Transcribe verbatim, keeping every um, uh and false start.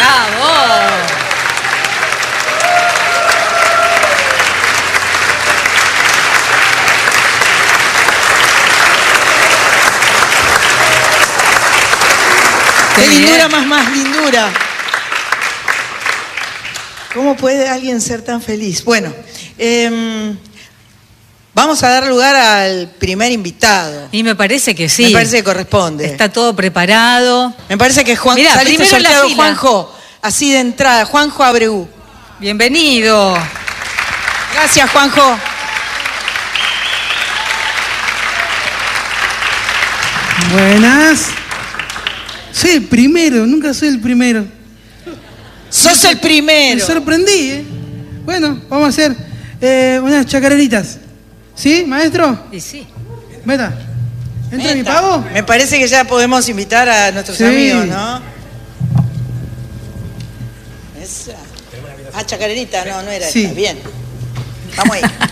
¡Bravo! ¡Qué lindura más más lindura! ¿Cómo puede alguien ser tan feliz? Bueno, eh, vamos a dar lugar al primer invitado. Y me parece que sí. Me parece que corresponde. Está todo preparado. Me parece que Juan, Mirá, saliste primero en la sorteado, fila. Juanjo, así de entrada, Juanjo Abreu. Bienvenido. Gracias, Juanjo. Buenas. Soy el primero, nunca soy el primero. Sos el primero. Me sorprendí, ¿eh? Bueno, vamos a hacer eh, unas chacareritas. ¿Sí, maestro? Y sí. Meta. ¿Entra Meta. mi pago? Me parece que ya podemos invitar a nuestros Sí. amigos, ¿no? Esa. Ah, chacarerita, no, no era Sí. esta. Bien. Vamos ahí.